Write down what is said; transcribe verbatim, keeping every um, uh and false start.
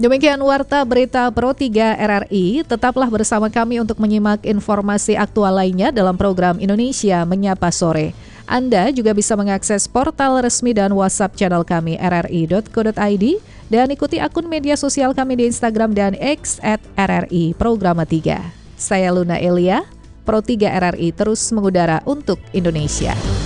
Demikian Warta Berita Pro tiga R R I. Tetaplah bersama kami untuk menyimak informasi aktual lainnya dalam program Indonesia Menyapa Sore. Anda juga bisa mengakses portal resmi dan WhatsApp channel kami r r i dot co dot i d dan ikuti akun media sosial kami di Instagram dan X at R R I Programa tiga. Saya Luna Elia, Pro tiga R R I terus mengudara untuk Indonesia.